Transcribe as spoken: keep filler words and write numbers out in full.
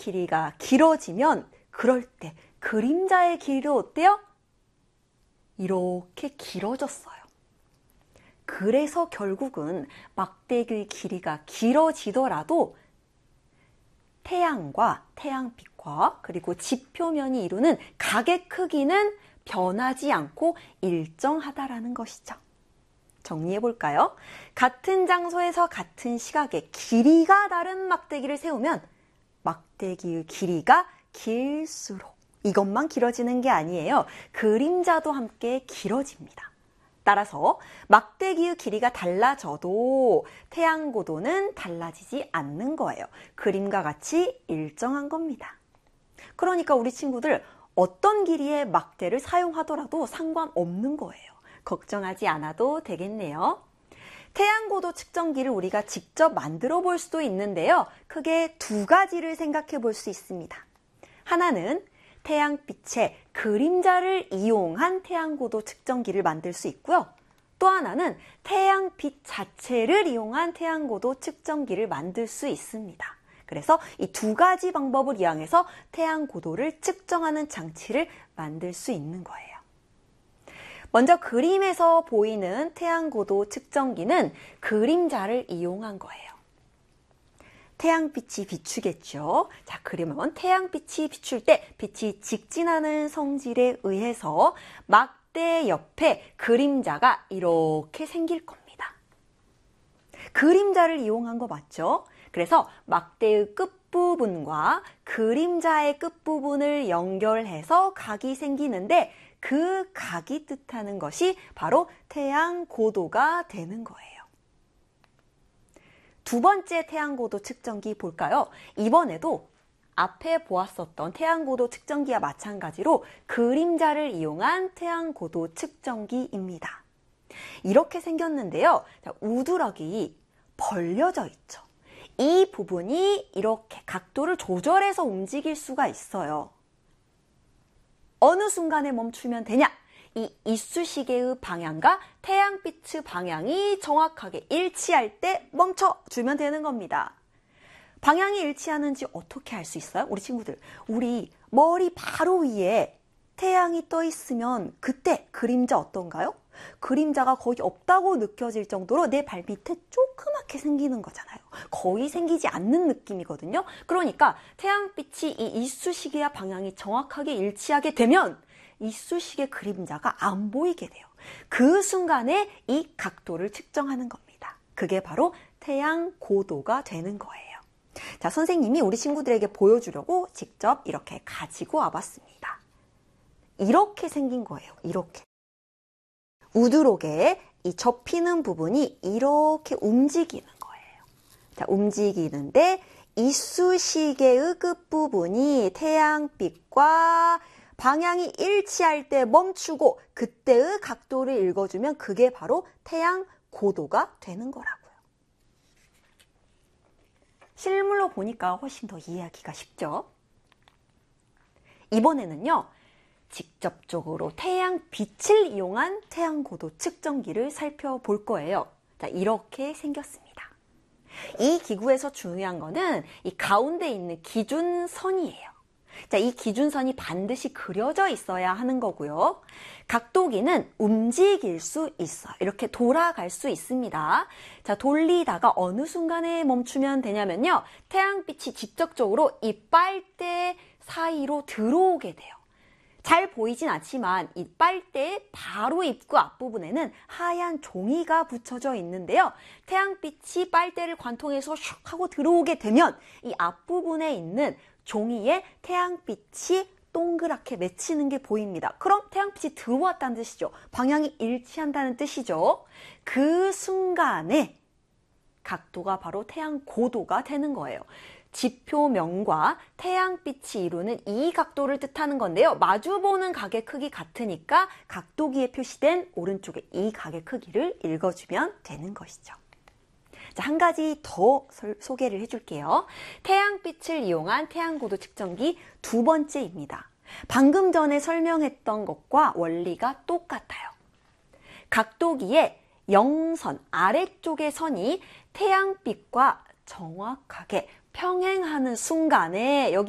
길이가 길어지면 그럴 때 그림자의 길이도 어때요? 이렇게 길어졌어요. 그래서 결국은 막대기의 길이가 길어지더라도 태양과 태양빛과 그리고 지표면이 이루는 각의 크기는 변하지 않고 일정하다라는 것이죠. 정리해 볼까요? 같은 장소에서 같은 시각에 길이가 다른 막대기를 세우면 막대기의 길이가 길수록 이것만 길어지는 게 아니에요. 그림자도 함께 길어집니다. 따라서 막대기의 길이가 달라져도 태양 고도는 달라지지 않는 거예요. 그림과 같이 일정한 겁니다. 그러니까 우리 친구들 어떤 길이의 막대를 사용하더라도 상관없는 거예요. 걱정하지 않아도 되겠네요. 태양 고도 측정기를 우리가 직접 만들어 볼 수도 있는데요. 크게 두 가지를 생각해 볼 수 있습니다. 하나는 태양빛의 그림자를 이용한 태양고도 측정기를 만들 수 있고요. 또 하나는 태양빛 자체를 이용한 태양고도 측정기를 만들 수 있습니다. 그래서 이 두 가지 방법을 이용해서 태양고도를 측정하는 장치를 만들 수 있는 거예요. 먼저 그림에서 보이는 태양고도 측정기는 그림자를 이용한 거예요. 태양빛이 비추겠죠. 자, 그러면 태양빛이 비출 때 빛이 직진하는 성질에 의해서 막대 옆에 그림자가 이렇게 생길 겁니다. 그림자를 이용한 거 맞죠? 그래서 막대의 끝부분과 그림자의 끝부분을 연결해서 각이 생기는데 그 각이 뜻하는 것이 바로 태양 고도가 되는 거예요. 두 번째 태양고도 측정기 볼까요? 이번에도 앞에 보았었던 태양고도 측정기와 마찬가지로 그림자를 이용한 태양고도 측정기입니다. 이렇게 생겼는데요. 우드락이 벌려져 있죠. 이 부분이 이렇게 각도를 조절해서 움직일 수가 있어요. 어느 순간에 멈추면 되냐? 이 이쑤시개의 방향과 태양빛의 방향이 정확하게 일치할 때 멈춰주면 되는 겁니다. 방향이 일치하는지 어떻게 알 수 있어요? 우리 친구들, 우리 머리 바로 위에 태양이 떠 있으면 그때 그림자 어떤가요? 그림자가 거의 없다고 느껴질 정도로 내 발 밑에 조그맣게 생기는 거잖아요. 거의 생기지 않는 느낌이거든요. 그러니까 태양빛이 이 이쑤시개와 방향이 정확하게 일치하게 되면 이쑤시개 그림자가 안 보이게 돼요. 그 순간에 이 각도를 측정하는 겁니다. 그게 바로 태양 고도가 되는 거예요. 자, 선생님이 우리 친구들에게 보여주려고 직접 이렇게 가지고 와봤습니다. 이렇게 생긴 거예요. 이렇게. 우드록의 이 접히는 부분이 이렇게 움직이는 거예요. 자, 움직이는데 이쑤시개의 끝부분이 태양빛과 방향이 일치할 때 멈추고 그때의 각도를 읽어주면 그게 바로 태양 고도가 되는 거라고요. 실물로 보니까 훨씬 더 이해하기가 쉽죠? 이번에는요. 직접적으로 태양빛을 이용한 태양고도 측정기를 살펴볼 거예요. 자, 이렇게 생겼습니다. 이 기구에서 중요한 거는 이 가운데 있는 기준선이에요. 자, 이 기준선이 반드시 그려져 있어야 하는 거고요. 각도기는 움직일 수 있어요. 이렇게 돌아갈 수 있습니다. 자, 돌리다가 어느 순간에 멈추면 되냐면요. 태양빛이 직접적으로 이 빨대 사이로 들어오게 돼요. 잘 보이진 않지만 이 빨대의 바로 입구 앞부분에는 하얀 종이가 붙여져 있는데요. 태양빛이 빨대를 관통해서 슉 하고 들어오게 되면 이 앞부분에 있는 종이에 태양빛이 동그랗게 맺히는 게 보입니다. 그럼 태양빛이 들어왔다는 뜻이죠. 방향이 일치한다는 뜻이죠. 그 순간에 각도가 바로 태양 고도가 되는 거예요. 지표면과 태양빛이 이루는 이 각도를 뜻하는 건데요. 마주보는 각의 크기 같으니까 각도기에 표시된 오른쪽에 이 각의 크기를 읽어주면 되는 것이죠. 자, 한 가지 더 소개를 해줄게요. 태양빛을 이용한 태양고도 측정기 두 번째입니다. 방금 전에 설명했던 것과 원리가 똑같아요. 각도기의 영선, 아래쪽의 선이 태양빛과 정확하게 평행하는 순간에 여기